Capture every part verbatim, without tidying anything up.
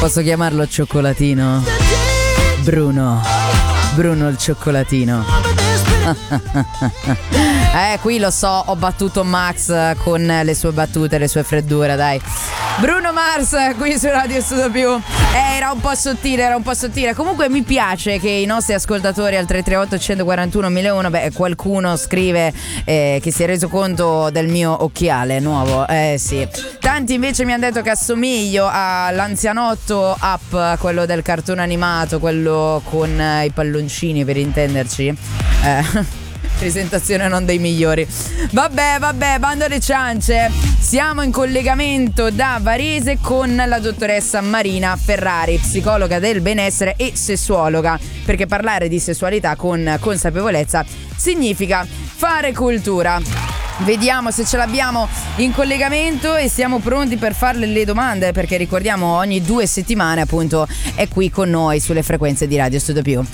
Posso chiamarlo cioccolatino? Bruno. Bruno il cioccolatino. Eh, qui lo so, ho battuto Max con le sue battute, le sue freddure, dai. Bruno Mars qui su Radio Studio Più. Eh, era un po' sottile, era un po' sottile. Comunque mi piace che i nostri ascoltatori al tre tre otto uno quattro uno mille uno, beh, qualcuno scrive eh, che si è reso conto del mio occhiale nuovo. Eh sì. Tanti invece mi hanno detto che assomiglio all'anzianotto up, quello del cartone animato, quello con eh, i palloncini, per intenderci. Eh presentazione non dei migliori. Vabbè, vabbè, bando alle ciance. Siamo in collegamento da Varese con la dottoressa Marina Ferrari, psicologa del benessere e sessuologa, perché parlare di sessualità con consapevolezza significa fare cultura. Vediamo se ce l'abbiamo in collegamento e siamo pronti per farle le domande, perché ricordiamo ogni due settimane appunto è qui con noi sulle frequenze di Radio Studio Più.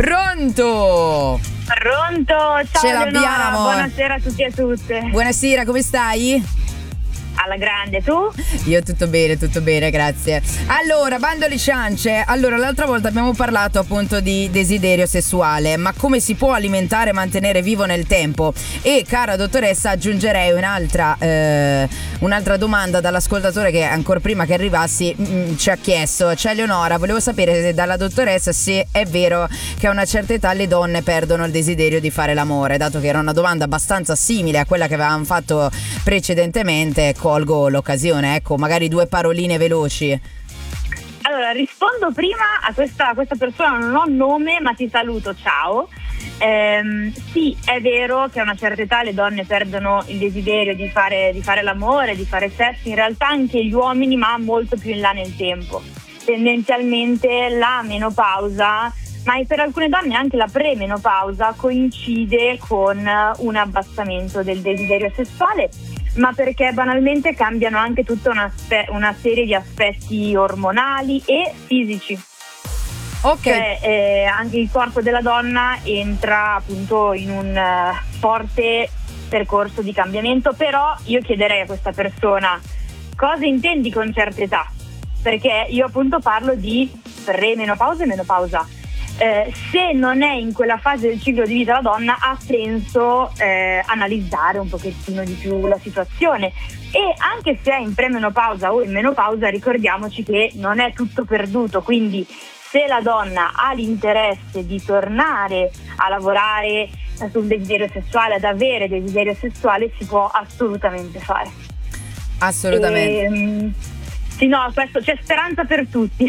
Pronto? Pronto, ciao Ce Eleonora, l'abbiamo. buonasera a tutti e a tutte. Buonasera, come stai? Alla grande, tu? Io tutto bene, tutto bene, grazie. Allora, bando alle ciance. Allora, l'altra volta abbiamo parlato appunto di desiderio sessuale, ma come si può alimentare e mantenere vivo nel tempo? E cara dottoressa, aggiungerei un'altra eh, un'altra domanda dall'ascoltatore che ancora prima che arrivassi mh, ci ha chiesto. Cioè, Eleonora, volevo sapere se dalla dottoressa se è vero che a una certa età le donne perdono il desiderio di fare l'amore, dato che era una domanda abbastanza simile a quella che avevamo fatto precedentemente. Colgo l'occasione, ecco, magari due paroline veloci. Allora, rispondo prima a questa, a questa persona, non ho nome, ma ti saluto, ciao. Ehm, sì, è vero che a una certa età le donne perdono il desiderio di fare, di fare l'amore, di fare sesso, in realtà anche gli uomini, ma molto più in là nel tempo. Tendenzialmente la menopausa, ma per alcune donne anche la premenopausa, coincide con un abbassamento del desiderio sessuale, ma perché banalmente cambiano anche tutta una, spe- una serie di aspetti ormonali e fisici. Ok. Cioè, eh, anche il corpo della donna entra appunto in un uh, forte percorso di cambiamento, però io chiederei a questa persona cosa intendi con certa età, perché io appunto parlo di premenopausa e menopausa. Eh, se non è in quella fase del ciclo di vita la donna, ha senso eh, analizzare un pochettino di più la situazione, e anche se è in premenopausa o in menopausa ricordiamoci che non è tutto perduto, quindi se la donna ha l'interesse di tornare a lavorare sul desiderio sessuale, ad avere desiderio sessuale, si può assolutamente fare. Assolutamente. E, sì, no, questo, c'è speranza per tutti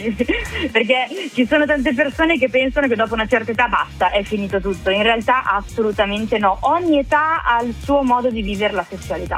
perché ci sono tante persone che pensano che dopo una certa età basta, è finito tutto. In realtà assolutamente no, ogni età ha il suo modo di vivere la sessualità.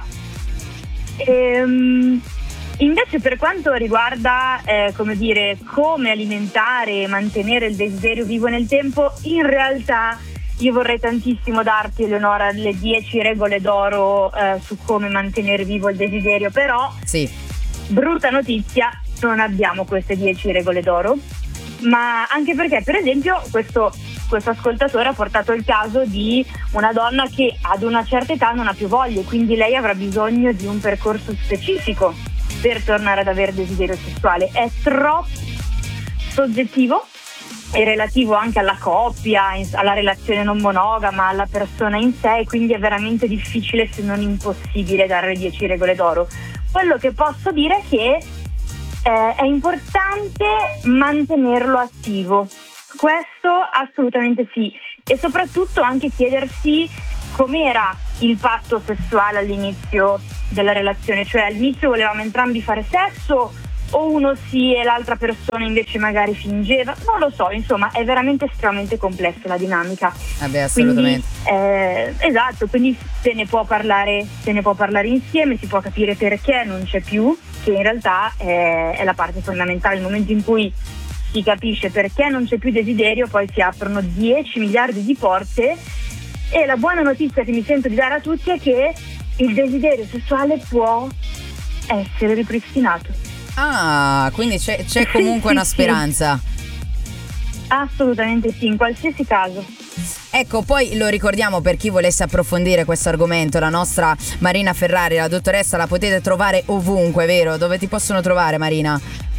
Ehm, invece per quanto riguarda eh, come dire, come alimentare e mantenere il desiderio vivo nel tempo, in realtà io vorrei tantissimo darti, Eleonora, le dieci regole d'oro eh, su come mantenere vivo il desiderio, però sì. Brutta notizia, non abbiamo queste dieci regole d'oro, ma anche perché, per esempio, questo, questo ascoltatore ha portato il caso di una donna che ad una certa età non ha più voglia, quindi lei avrà bisogno di un percorso specifico per tornare ad avere desiderio sessuale. È troppo soggettivo e relativo anche alla coppia, alla relazione non monogama, alla persona in sé, quindi è veramente difficile, se non impossibile, dare le dieci regole d'oro. Quello che posso dire è che eh, è importante mantenerlo attivo, questo assolutamente sì, e soprattutto anche chiedersi com'era il patto sessuale all'inizio della relazione, cioè all'inizio volevamo entrambi fare sesso o uno sì e l'altra persona invece magari fingeva, non lo so, insomma è veramente estremamente complessa la dinamica. Vabbè, assolutamente. Quindi, eh, esatto, quindi se ne può parlare, se ne può parlare insieme, si può capire perché non c'è più, che in realtà è, è la parte fondamentale. Nel momento in cui si capisce perché non c'è più desiderio, poi si aprono dieci miliardi di porte, e la buona notizia che mi sento di dare a tutti è che il desiderio sessuale può essere ripristinato. Ah, quindi c'è, c'è comunque sì, una sì, speranza. Assolutamente sì, in qualsiasi caso. Ecco, poi lo ricordiamo per chi volesse approfondire questo argomento, la nostra Marina Ferrari, la dottoressa, la potete trovare ovunque, vero? Dove ti possono trovare, Marina? A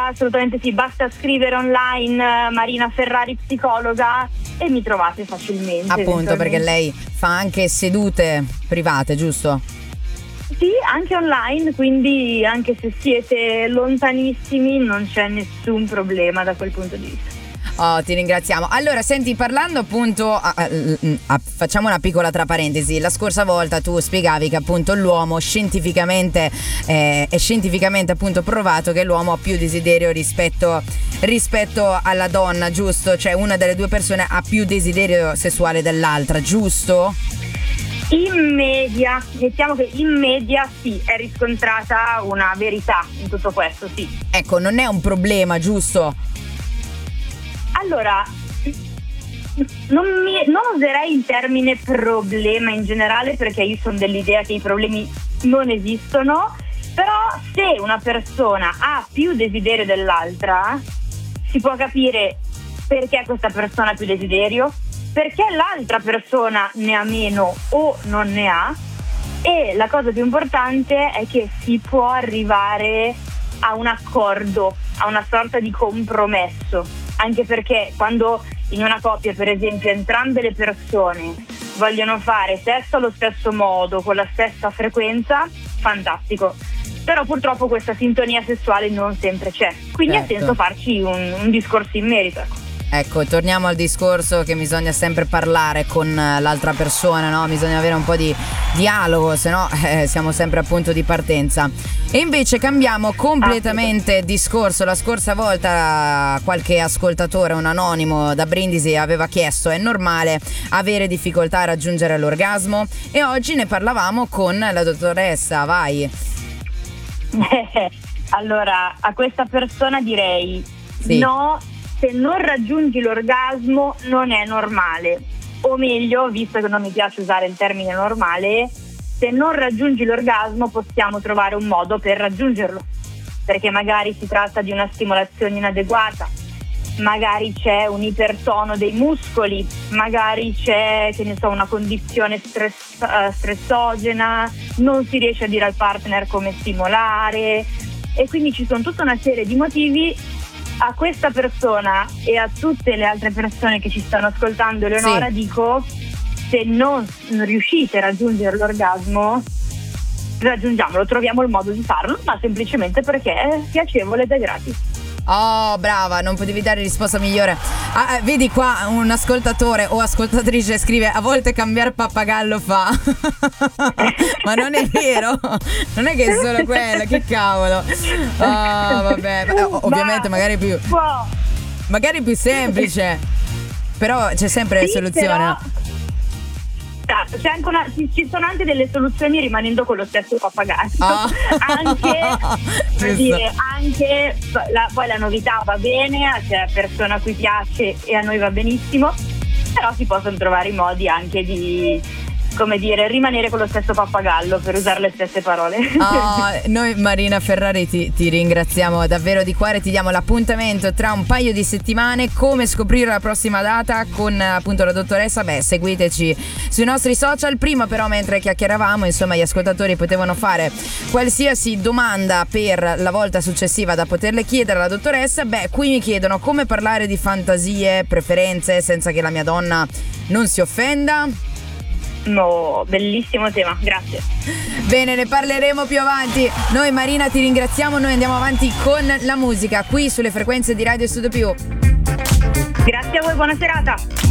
assolutamente sì, basta scrivere online uh, Marina Ferrari psicologa e mi trovate facilmente. Appunto, perché lei fa anche sedute private, giusto? Sì, anche online, quindi anche se siete lontanissimi non c'è nessun problema da quel punto di vista. Oh, ti ringraziamo. Allora, senti, parlando appunto, a, a, a, facciamo una piccola tra parentesi. La scorsa volta tu spiegavi che appunto l'uomo scientificamente eh, è scientificamente appunto provato che l'uomo ha più desiderio rispetto, rispetto alla donna, giusto? Cioè una delle due persone ha più desiderio sessuale dell'altra, giusto? In media, diciamo che in media sì, è riscontrata una verità in tutto questo, sì. Ecco, non è un problema, giusto? Allora, non, mi, non userei il termine problema in generale, perché io sono dell'idea che i problemi non esistono, però se una persona ha più desiderio dell'altra, si può capire perché questa persona ha più desiderio, perché l'altra persona ne ha meno o non ne ha, e la cosa più importante è che si può arrivare a un accordo, a una sorta di compromesso. Anche perché quando in una coppia, per esempio, entrambe le persone vogliono fare sesso allo stesso modo, con la stessa frequenza, fantastico. Però purtroppo questa sintonia sessuale non sempre c'è. Quindi certo. Ha senso farci un, un discorso in merito. Ecco, torniamo al discorso che bisogna sempre parlare con l'altra persona, no? Bisogna avere un po' di dialogo, se no eh, siamo sempre a punto di partenza. E invece cambiamo completamente discorso. La scorsa volta qualche ascoltatore, un anonimo da Brindisi, aveva chiesto: è normale avere difficoltà a raggiungere l'orgasmo? E oggi ne parlavamo con la dottoressa, vai. Allora, a questa persona direi sì. No, se non raggiungi l'orgasmo non è normale, o meglio, visto che non mi piace usare il termine normale, se non raggiungi l'orgasmo possiamo trovare un modo per raggiungerlo, perché magari si tratta di una stimolazione inadeguata, magari c'è un ipertono dei muscoli, magari c'è, che ne so, una condizione stress, uh, stressogena, non si riesce a dire al partner come stimolare, e quindi ci sono tutta una serie di motivi. A questa persona e a tutte le altre persone che ci stanno ascoltando, Eleonora, sì. Dico, se non riuscite a raggiungere l'orgasmo, raggiungiamolo, troviamo il modo di farlo, ma semplicemente perché è piacevole ed è gratis. Oh, brava, non potevi dare risposta migliore. Ah, eh, vedi qua un ascoltatore o ascoltatrice scrive: a volte cambiare pappagallo fa. Ma non è vero, non è che è solo quello, che cavolo. Oh, vabbè, ovviamente magari più magari più semplice, però c'è sempre sì, soluzione, però... no? C'è anche una, ci sono anche delle soluzioni rimanendo con lo stesso pappagallo. Oh. Anche, per dire, anche la, poi la novità va bene, a c'è persona a cui piace e a noi va benissimo, però si possono trovare i modi anche di, come dire, rimanere con lo stesso pappagallo, per usare le stesse parole. Oh, noi Marina Ferrari ti, ti ringraziamo davvero di cuore, ti diamo l'appuntamento tra un paio di settimane. Come scoprire la prossima data con appunto la dottoressa? Beh, seguiteci sui nostri social. Prima però, mentre chiacchieravamo, insomma, gli ascoltatori potevano fare qualsiasi domanda per la volta successiva da poterle chiedere alla dottoressa. Beh, qui mi chiedono come parlare di fantasie, preferenze senza che la mia donna non si offenda. No, bellissimo tema, grazie. Bene, ne parleremo più avanti. Noi Marina ti ringraziamo, noi andiamo avanti con la musica qui sulle frequenze di Radio Studio Più. Grazie a voi, buona serata.